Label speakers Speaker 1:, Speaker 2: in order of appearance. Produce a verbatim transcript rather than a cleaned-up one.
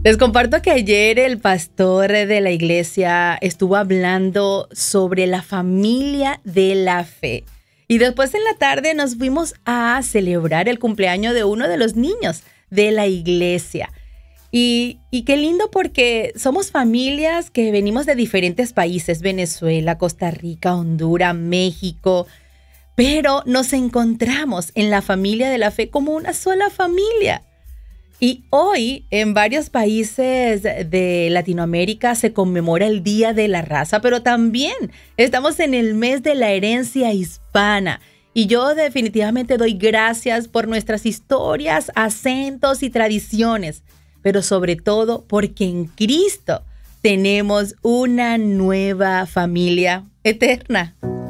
Speaker 1: Les comparto que ayer el pastor de la iglesia estuvo hablando sobre la familia de la fe. Y después en la tarde nos fuimos a celebrar el cumpleaños de uno de los niños de la iglesia. Y, y qué lindo porque somos familias que venimos de diferentes países, Venezuela, Costa Rica, Honduras, México, pero nos encontramos en la familia de la fe como una sola familia. Y hoy en varios países de Latinoamérica se conmemora el Día de la Raza, pero también estamos en el mes de la herencia hispana. Y yo definitivamente doy gracias por nuestras historias, acentos y tradiciones, pero sobre todo porque en Cristo tenemos una nueva familia eterna.